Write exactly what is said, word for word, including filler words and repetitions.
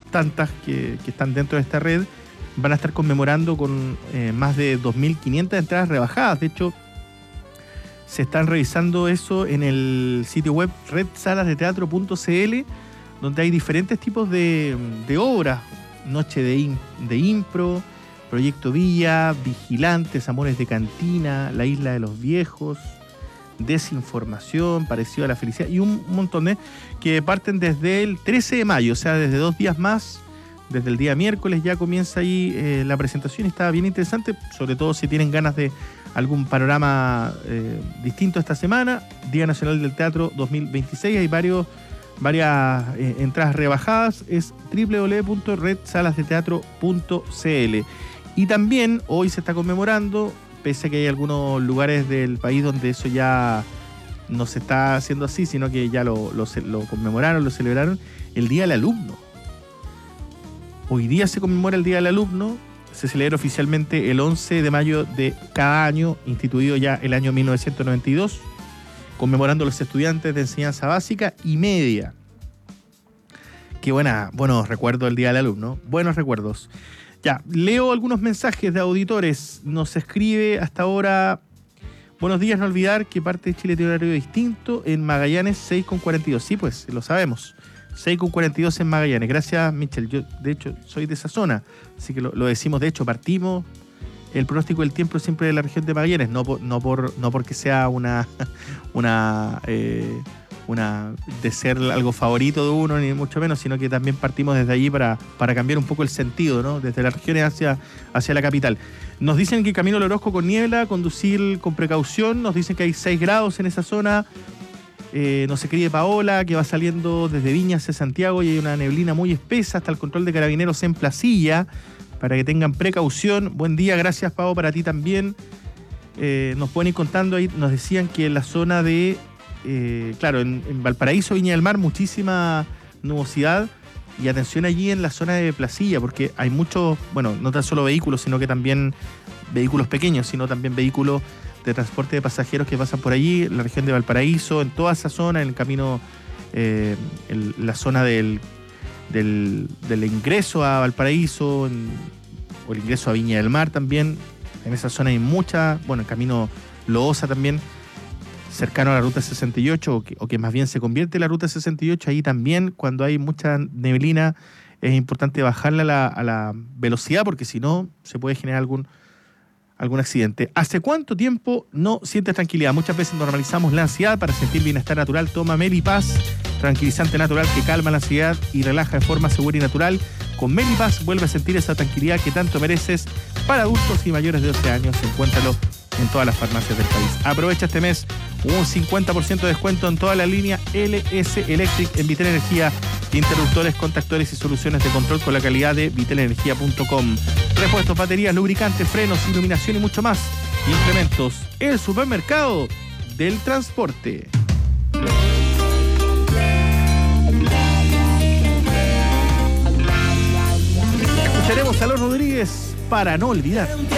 tantas que, que están dentro de esta red, van a estar conmemorando con eh, más de dos mil quinientas entradas rebajadas. De hecho, se están revisando eso en el sitio web red salas de teatro punto c l, donde hay diferentes tipos de, de obras. Noche de, in, de impro, Proyecto Villa, Vigilantes, Amores de Cantina, La Isla de los Viejos, Desinformación, Parecido a la Felicidad, y un montón de que parten desde el trece de mayo, o sea, desde dos días más. Desde el día miércoles ya comienza ahí eh, la presentación y está bien interesante, sobre todo si tienen ganas de algún panorama eh, distinto esta semana. Día Nacional del Teatro dos mil veintiséis, hay varios, varias eh, entradas rebajadas, es doble u doble u doble u punto red salas de teatro punto c l. Y también hoy se está conmemorando, pese a que hay algunos lugares del país donde eso ya no se está haciendo así, sino que ya lo, lo, lo conmemoraron, lo celebraron, el Día del Alumno. Hoy día se conmemora el Día del Alumno, se celebra oficialmente el once de mayo de cada año, instituido ya el año mil novecientos noventa y dos, conmemorando a los estudiantes de enseñanza básica y media. Qué buena, buenos recuerdos del Día del Alumno, buenos recuerdos. Ya, leo algunos mensajes de auditores. Nos escribe hasta ahora: buenos días, no olvidar que parte de Chile tiene un horario distinto, en Magallanes seis con cuarenta y dos. Sí, pues, lo sabemos. seis con cuarenta y dos en Magallanes. Gracias, Michel. Yo, de hecho, soy de esa zona, así que lo, lo decimos. De hecho, partimos el pronóstico del tiempo siempre de la región de Magallanes, no por, no por, no porque sea una, una, eh, una de ser algo favorito de uno, ni mucho menos, sino que también partimos desde allí para, para cambiar un poco el sentido, ¿no? Desde las regiones hacia, hacia la capital. Nos dicen que camino al Orozco con niebla, conducir con precaución. Nos dicen que hay seis grados en esa zona. Eh, nos escribe Paola, que va saliendo desde Viña hacia Santiago y hay una neblina muy espesa hasta el control de carabineros en Placilla, para que tengan precaución. Buen día, gracias, Pao, para ti también. Eh, nos pueden ir contando ahí, nos decían que en la zona de, eh, claro, en, en Valparaíso, Viña del Mar, muchísima nubosidad, y atención allí en la zona de Placilla, porque hay muchos, bueno, no tan solo vehículos, sino que también vehículos pequeños, sino también vehículos de transporte de pasajeros que pasan por allí, en la región de Valparaíso, en toda esa zona, en el camino, eh, en la zona del, del, del ingreso a Valparaíso, en, o el ingreso a Viña del Mar también. En esa zona hay mucha, bueno, el camino Loosa también, cercano a la ruta sesenta y ocho, o que, o que más bien se convierte en la ruta sesenta y ocho, ahí también, cuando hay mucha neblina, es importante bajarla a la, a la velocidad, porque si no, se puede generar algún algún accidente. ¿Hace cuánto tiempo no sientes tranquilidad? Muchas veces normalizamos la ansiedad. Para sentir bienestar natural, toma Melipaz, tranquilizante natural que calma la ansiedad y relaja de forma segura y natural. Con Melipaz vuelve a sentir esa tranquilidad que tanto mereces. Para adultos y mayores de doce años, encuéntralo en todas las farmacias del país. Aprovecha este mes un cincuenta por ciento de descuento en toda la línea L S Electric en Vitel Energía, interruptores, contactores y soluciones de control con la calidad de vitel energía punto com. Repuestos, baterías, lubricantes, frenos, iluminación y mucho más. Implementos, el supermercado del transporte. Escucharemos a Los Rodríguez, para no olvidar.